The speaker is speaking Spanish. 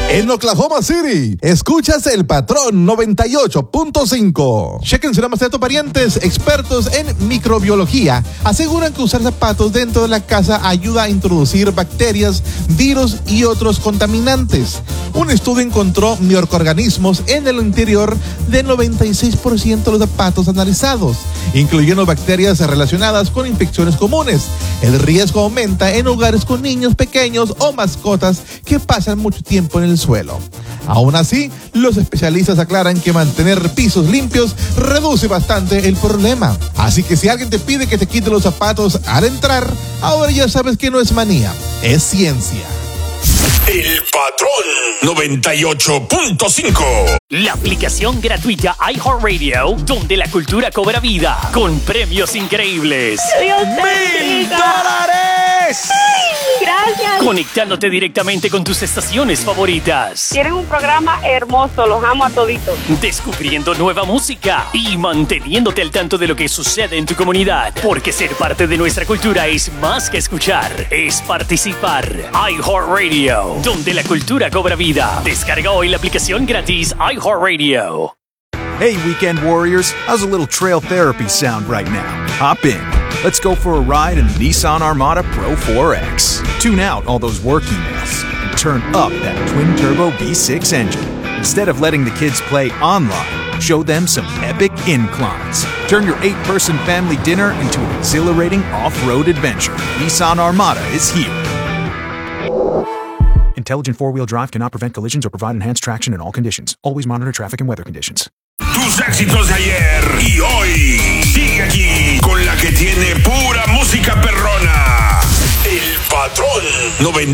En Oklahoma City, escuchas El Patrón 98.5. Chéquense nada más de parientes, expertos en microbiología aseguran que usar zapatos dentro de la casa ayuda a introducir bacterias, virus y otros contaminantes. Un estudio encontró microorganismos en el interior del 96% de los zapatos analizados, incluyendo bacterias relacionadas con infecciones comunes. El riesgo aumenta en hogares con niños pequeños o mascotas que pasan mucho tiempo en el suelo. Aún así, los especialistas aclaran que mantener pisos limpios reduce bastante el problema. Así que si alguien te pide que te quite los zapatos al entrar, ahora ya sabes que no es manía, es ciencia. El Patrón 98.5. La aplicación gratuita iHeartRadio, donde la cultura cobra vida, con premios increíbles. $1,000. Gracias. Conectándote directamente con tus estaciones favoritas. Tienen un programa hermoso, los amo a toditos. Descubriendo nueva música y manteniéndote al tanto de lo que sucede en tu comunidad. Porque ser parte de nuestra cultura es más que escuchar, es participar. iHeartRadio, donde la cultura cobra vida. Descarga hoy la aplicación gratis iHeartRadio. Hey, Weekend Warriors, how's a little trail therapy sound right now? Hop in. Let's go for a ride in the Nissan Armada Pro 4X. Tune out all those work emails and turn up that twin-turbo V6 engine. Instead of letting the kids play online, show them some epic inclines. Turn your 8-person family dinner into an exhilarating off-road adventure. Nissan Armada is here. Intelligent four-wheel drive cannot prevent collisions or provide enhanced traction in all conditions. Always monitor traffic and weather conditions. Tus éxitos de ayer y hoy. Sigue aquí con la que tiene pura música perrona. El Patrón 90.